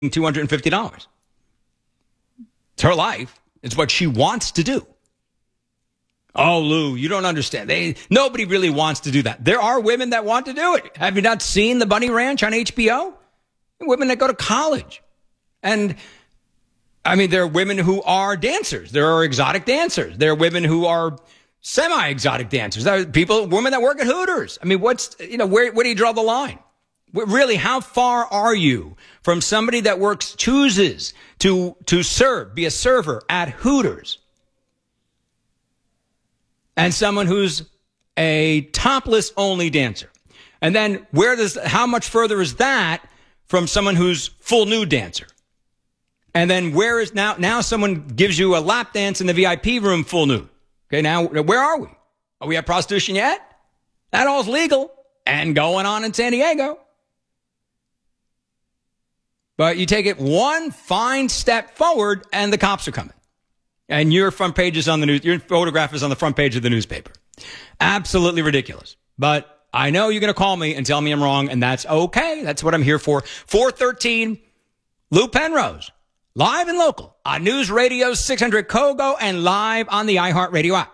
$250. It's her life. It's what she wants to do. Oh, Lou, you don't understand. Nobody really wants to do that. There are women that want to do it. Have you not seen The Bunny Ranch on HBO? Women that go to college. And, I mean, there are women who are dancers. There are exotic dancers. There are women who are semi-exotic dancers. There are women that work at Hooters. I mean, where do you draw the line? Really, how far are you from somebody that chooses to serve, be a server at Hooters, and someone who's a topless only dancer? And then how much further is that from someone who's full nude dancer? And then now someone gives you a lap dance in the VIP room full nude. Okay, now where are we? Are we at prostitution yet? That all's legal and going on in San Diego. But you take it one fine step forward and the cops are coming. And your photograph is on the front page of the newspaper. Absolutely ridiculous. But I know you're going to call me and tell me I'm wrong, and that's okay. That's what I'm here for. 413, Lou Penrose, live and local on News Radio 600 Kogo and live on the iHeartRadio app.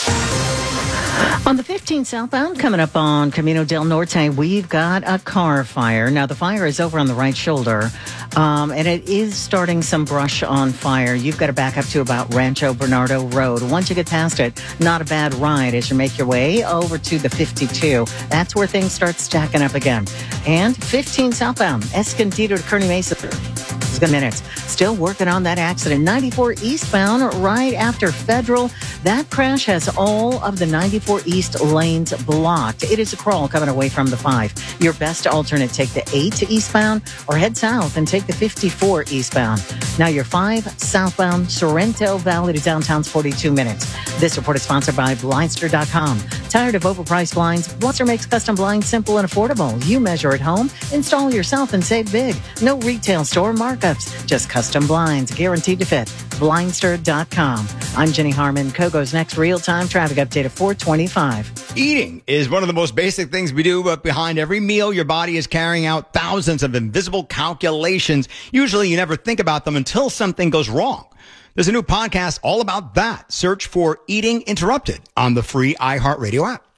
On the 15 southbound, coming up on Camino del Norte, we've got a car fire. Now, the fire is over on the right shoulder, and it is starting some brush on fire. You've got to back up to about Rancho Bernardo Road. Once you get past it, not a bad ride as you make your way over to the 52. That's where things start stacking up again. And 15 southbound, Escondido to Kearny Mesa. Minutes. Still working on that accident. 94 eastbound right after Federal. That crash has all of the 94 east lanes blocked. It is a crawl coming away from the 5. Your best alternate, take the 8 eastbound or head south and take the 54 eastbound. Now your 5 southbound Sorrento Valley to downtown's 42 minutes. This report is sponsored by Blindster.com. Tired of overpriced blinds? Blindster makes custom blinds simple and affordable. You measure at home, install yourself, and save big. No retail store markups, just custom blinds guaranteed to fit. Blindster.com. I'm Jenny Harmon. Kogo's next real-time traffic update at 425. Eating is one of the most basic things we do, but behind every meal, your body is carrying out thousands of invisible calculations. Usually you never think about them until something goes wrong. There's a new podcast all about that. Search for Eating Interrupted on the free iHeartRadio app.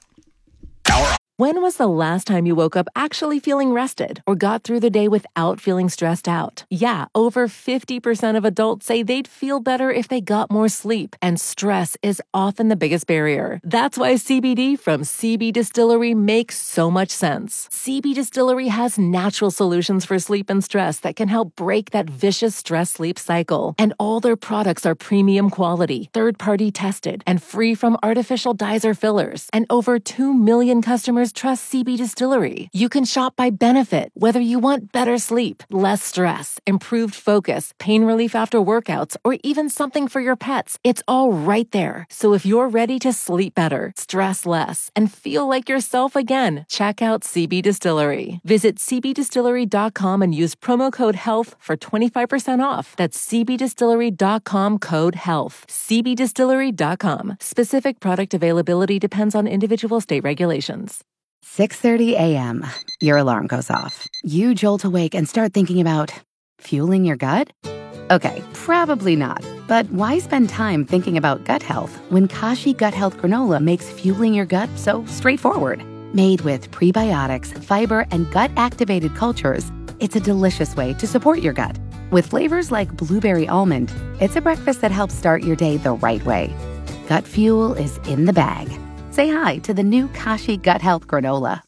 When was the last time you woke up actually feeling rested or got through the day without feeling stressed out? Yeah, over 50% of adults say they'd feel better if they got more sleep, and stress is often the biggest barrier. That's why CBD from CB Distillery makes so much sense. CB Distillery has natural solutions for sleep and stress that can help break that vicious stress-sleep cycle. And all their products are premium quality, third-party tested, and free from artificial dyes or fillers. And over 2 million customers trust CB Distillery. You can shop by benefit, whether you want better sleep, less stress, improved focus, pain relief after workouts, or even something for your pets. It's all right there. So if you're ready to sleep better, stress less, and feel like yourself again, check out CB Distillery. Visit cbdistillery.com and use promo code HEALTH for 25% off. That's cbdistillery.com code HEALTH. cbdistillery.com. Specific product availability depends on individual state regulations. 6:30 a.m. Your alarm goes off. You jolt awake and start thinking about fueling your gut? Okay, probably not. But why spend time thinking about gut health when Kashi Gut Health Granola makes fueling your gut so straightforward? Made with prebiotics, fiber, and gut-activated cultures, it's a delicious way to support your gut. With flavors like blueberry almond, it's a breakfast that helps start your day the right way. Gut fuel is in the bag. Say hi to the new Kashi Gut Health Granola.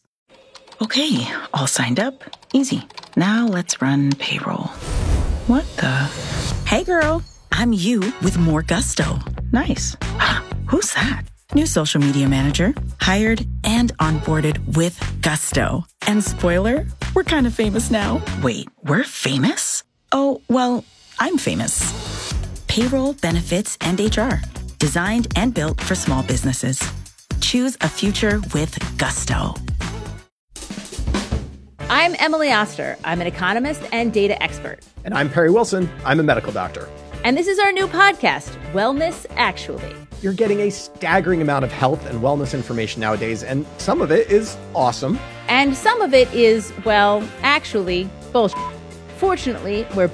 Okay, all signed up. Easy. Now let's run payroll. What the? Hey girl, I'm you with more gusto. Nice. Who's that? New social media manager. Hired and onboarded with gusto. And spoiler, we're kind of famous now. Wait, we're famous? Oh, well, I'm famous. Payroll, benefits, and HR. Designed and built for small businesses. Choose a future with gusto. I'm Emily Oster. I'm an economist and data expert. And I'm Perry Wilson. I'm a medical doctor. And this is our new podcast, Wellness Actually. You're getting a staggering amount of health and wellness information nowadays, and some of it is awesome. And some of it is, well, actually, bullshit. Fortunately, we're